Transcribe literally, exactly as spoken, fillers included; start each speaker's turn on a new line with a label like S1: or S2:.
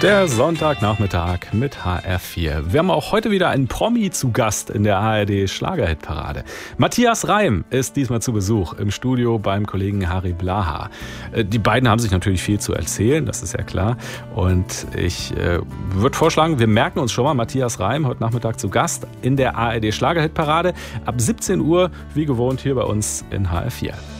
S1: Der Sonntagnachmittag mit H R vier. Wir haben auch heute wieder einen Promi zu Gast in der A R D Schlagerhitparade. Matthias Reim ist diesmal zu Besuch im Studio beim Kollegen Harry Blaha. Die beiden haben sich natürlich viel zu erzählen, das ist ja klar. Und ich äh, würde vorschlagen, wir merken uns schon mal Matthias Reim heute Nachmittag zu Gast in der A R D Schlagerhitparade ab siebzehn Uhr, wie gewohnt hier bei uns in H R vier.